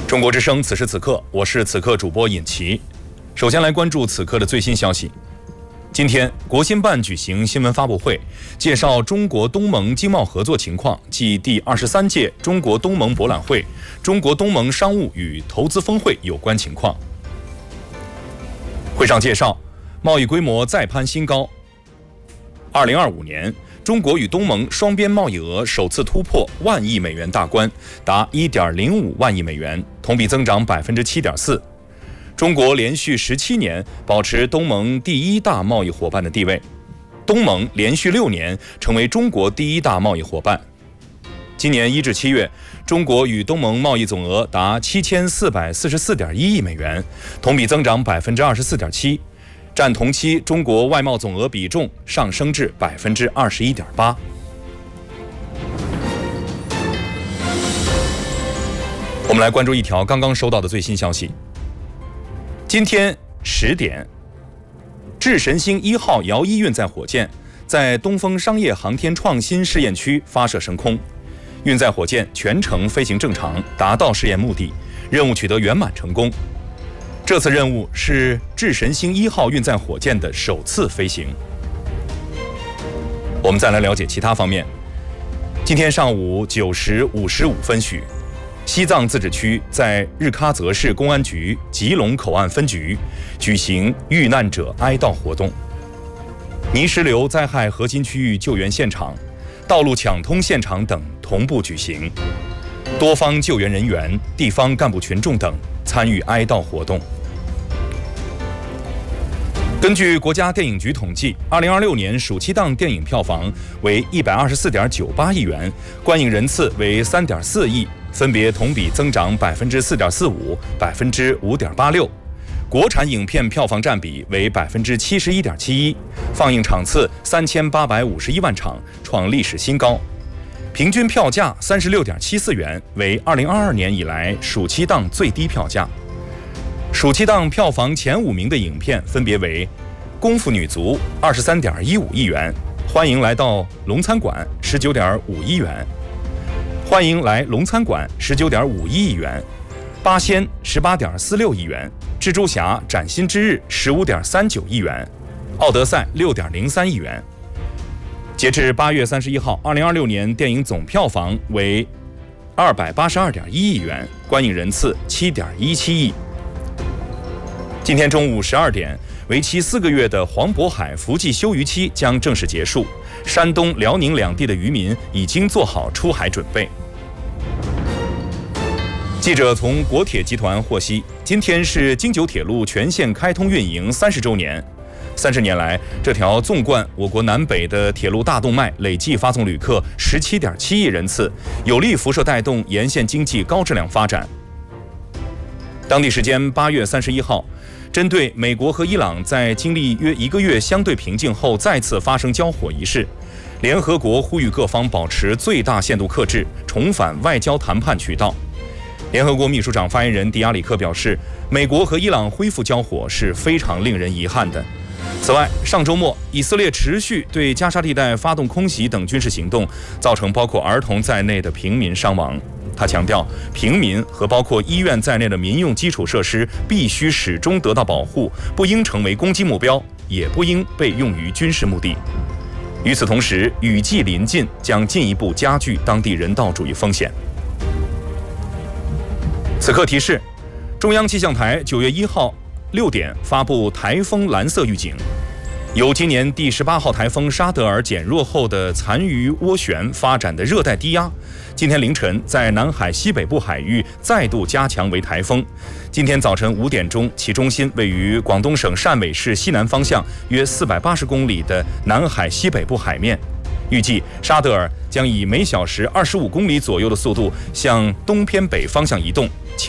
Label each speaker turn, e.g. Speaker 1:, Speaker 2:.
Speaker 1: 中国之声，此时此刻，我是此刻主播尹奇。首先来关注此刻的最新消息。今天，国新办举行新闻发布会，介绍中国东盟经贸合作情况暨第23届中国东盟博览会、中国东盟商务与投资峰会有关情况。会上介绍，贸易规模再攀新高。2025年，中国与东盟双边贸易额首次突破1万亿美元大关，达1.05万亿美元，同比增长7.4%。中国连续17年保持东盟第一大贸易伙伴的地位，东盟连续6年成为中国第一大贸易伙伴。今年1至7月，中国与东盟贸易总额达7444.1亿美元，同比增长24.7%。占同期中国外贸总额比重上升至21.8%。我们来关注一条刚刚收到的最新消息。今天10点，智神星1号遥一运载火箭在东风商业航天创新试验区发射升空，运载火箭全程飞行正常，达到试验目的，任务取得圆满成功。这次任务是智神星1号运载火箭的首次飞行。我们再来了解其他方面。今天上午9时55分许，西藏自治区在日喀则市公安局吉隆口岸分局举行遇难者哀悼活动。泥石流灾害核心区域救援现场、道路抢通现场等同步举行，多方救援人员、地方干部群众等参与哀悼活动。根据国家电影局统计，2026年暑期档电影票房为124.98亿元，观影人次为3.4亿，分别同比增长4.45%、5.86%。国产影片票房占比为71.71%，放映场次3851万场，创历史新高。平均票价36.74元，为2022年以来暑期档最低票价。暑期档票房前5名的影片分别为《功夫女足》23.15亿元，欢迎来到龙餐馆19.5亿元，欢迎来龙餐馆19.5亿元，八仙18.46亿元，蜘蛛侠崭新之日15.39亿元，奥德赛6.03亿元。截至8月31号，2026年电影总票房为282.1亿元，观影人次7.17亿。今天中午12点，为期4个月的黄渤海伏季休渔期将正式结束，山东、辽宁两地的渔民已经做好出海准备。记者从国铁集团获悉，今天是京九铁路全线开通运营30周年。30年来，这条纵贯我国南北的铁路大动脉累计发送旅客17.7亿人次，有力辐射带动沿线经济高质量发展。当地时间8月31号，针对美国和伊朗在经历约1个月相对平静后再次发生交火一事，联合国呼吁各方保持最大限度克制，重返外交谈判渠道。联合国秘书长发言人迪亚里克表示，美国和伊朗恢复交火是非常令人遗憾的。此外，上周末以色列持续对加沙地带发动空袭等军事行动，造成包括儿童在内的平民伤亡。他强调，平民和包括医院在内的民用基础设施必须始终得到保护，不应成为攻击目标，也不应被用于军事目的。与此同时，雨季临近将进一步加剧当地人道主义风险。此刻提示，中央气象台9月1号6点发布台风蓝色预警。由今年第18号台风沙德尔减弱后的残余涡旋发展的热带低压，今天凌晨在南海西北部海域再度加强为台风。今天早晨5点钟，其中心位于广东省汕尾市西南方向约480公里的南海西北部海面。预计沙德尔将以每小时25公里左右的速度向东偏北方向移动，